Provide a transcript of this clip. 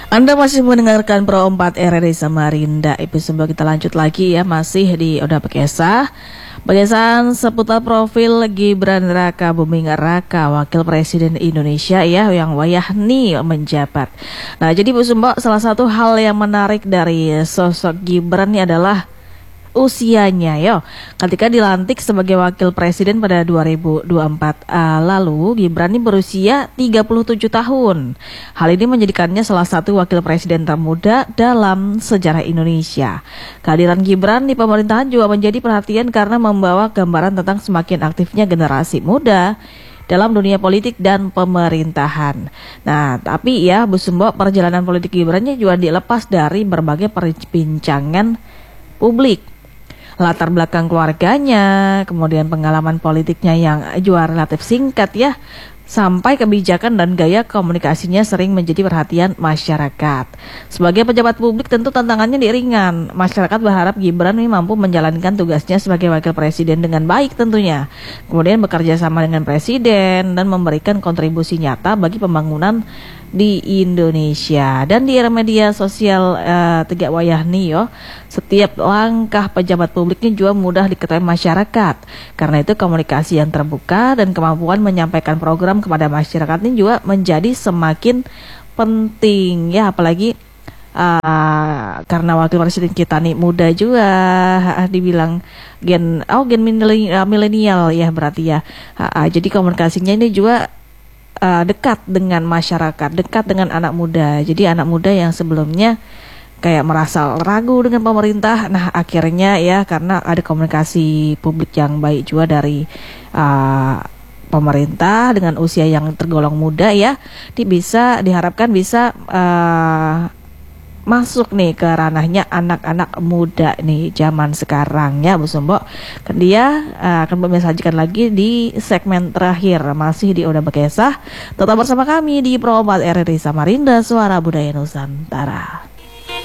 Anda masih mendengarkan Pro 4 RRI Samarinda. Episode kita lanjut lagi ya, masih di Oda Bekesah. Bahasan seputar profil Gibran Raka Buming Raka, Wakil Presiden Indonesia ya, yang wayahni menjabat. Nah, jadi Bu Sumbo, salah satu hal yang menarik dari sosok Gibran ini adalah usianya yo. Ketika dilantik sebagai wakil presiden pada 2024 lalu, Gibran ini berusia 37 tahun. Hal ini menjadikannya salah satu wakil presiden termuda dalam sejarah Indonesia. Kehadiran Gibran di pemerintahan juga menjadi perhatian karena membawa gambaran tentang semakin aktifnya generasi muda dalam dunia politik dan pemerintahan. Nah, tapi ya Bu Sumbo, perjalanan politik Gibrannya juga dilepas dari berbagai perbincangan publik. Latar belakang keluarganya, kemudian pengalaman politiknya yang juga relatif singkat ya, sampai kebijakan dan gaya komunikasinya sering menjadi perhatian masyarakat. Sebagai pejabat publik tentu tantangannya ringan. Masyarakat berharap Gibran ini mampu menjalankan tugasnya sebagai wakil presiden dengan baik tentunya. Kemudian bekerja sama dengan presiden dan memberikan kontribusi nyata bagi pembangunan di Indonesia. Dan di era media sosial tegak wayahni yo, setiap langkah pejabat publiknya juga mudah diketahui masyarakat. Karena itu komunikasi yang terbuka dan kemampuan menyampaikan program kepada masyarakat ini juga menjadi semakin penting ya, apalagi karena wakil presiden kita nih muda juga, dibilang gen milenial ya berarti ya. Jadi komunikasinya ini juga dekat dengan masyarakat, dekat dengan anak muda. Jadi anak muda yang sebelumnya kayak merasa ragu dengan pemerintah, nah akhirnya ya karena ada komunikasi publik yang baik juga dari pemerintah dengan usia yang tergolong muda ya, diharapkan bisa masuk nih ke ranahnya anak-anak muda nih zaman sekarang ya Bu Sumbo. Dia akan menyajikan lagi di segmen terakhir, masih di Oda Bekesah. Tetap bersama kami di Pro 4 RRI Samarinda, Suara Budaya Nusantara.